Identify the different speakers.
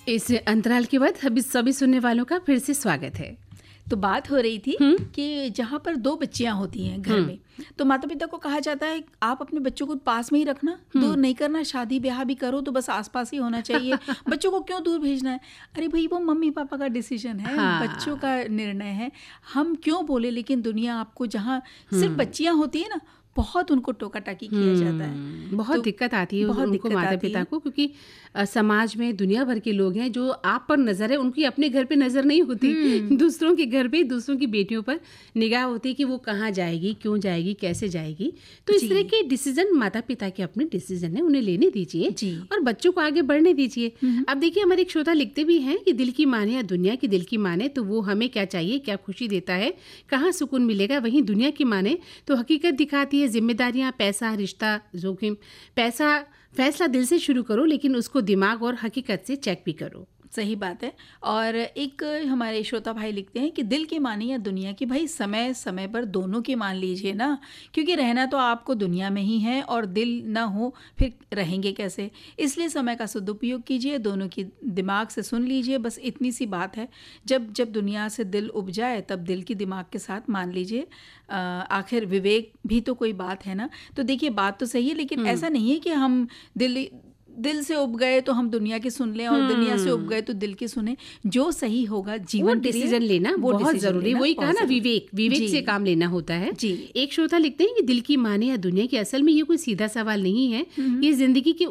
Speaker 1: इस अंतराल के बाद सभी सुनने वालों का फिर से स्वागत है।
Speaker 2: तो बात हो रही थी कि जहाँ पर 2 बच्चियाँ होती हैं घर में, तो माता पिता को कहा जाता है आप अपने बच्चों को पास में ही रखना, दूर नहीं करना, शादी ब्याह भी करो तो बस आसपास ही होना चाहिए, बच्चों को क्यों दूर भेजना है। अरे भाई, वो मम्मी पापा का डिसीजन है, बच्चों का निर्णय है, हम क्यों बोले। लेकिन दुनिया आपको जहाँ सिर्फ बच्चियाँ होती है ना, बहुत उनको टोका टाकी किया जाता है,
Speaker 1: बहुत दिक्कत आती है उनको माता पिता को, क्योंकि समाज में दुनिया भर के लोग हैं जो आप पर नज़र है, उनकी अपने घर पे नज़र नहीं होती, दूसरों के घर पे, दूसरों की बेटियों पर निगाह होती है कि वो कहाँ जाएगी, क्यों जाएगी, कैसे जाएगी। तो इस तरह के डिसीजन माता पिता के अपने डिसीजन है, उन्हें लेने दीजिए और बच्चों को आगे बढ़ने दीजिए। अब देखिए, हमारे एक श्रोता लिखते भी हैं कि दिल की माने या दुनिया की दिल की माने तो वो हमें क्या चाहिए, क्या खुशी देता है, कहाँ सुकून मिलेगा। वहीं दुनिया की माने तो हकीकत दिखाती है, जिम्मेदारियां, पैसा, रिश्ता, जोखिम। पैसा फैसला दिल से शुरू करो, लेकिन उसको दिमाग और हकीकत से चेक भी करो।
Speaker 2: सही बात है। और एक हमारे श्रोता भाई लिखते हैं कि दिल की माने या दुनिया की, भाई समय समय पर दोनों की मान लीजिए ना, क्योंकि रहना तो आपको दुनिया में ही है और दिल ना हो फिर रहेंगे कैसे। इसलिए समय का सदुपयोग कीजिए, दोनों की दिमाग से सुन लीजिए, बस इतनी सी बात है। जब दुनिया से दिल उब जाए तब दिल की दिमाग के साथ मान लीजिए। आखिर विवेक भी तो कोई बात है ना। तो देखिए, बात तो सही है, लेकिन ऐसा नहीं है कि हम दिल से उब गए तो हम दुनिया की सुन लें और दुनिया से उब गए तो दिल की सुने। जो सही होगा जीवन
Speaker 1: डिसीजन लेना बहुत जरूरी। वही कहा ना, विवेक से काम लेना होता है जी। एक श्रोता लिखते हैं कि दिल की माने या दुनिया की, असल में ये कोई सीधा सवाल नहीं है, ये जिंदगी के